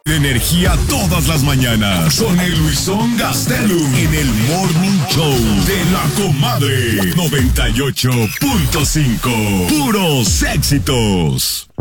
de energía todas las mañanas con el Luisón Gastelum en el Morning Show de La Comadre 98.5. Puros éxitos.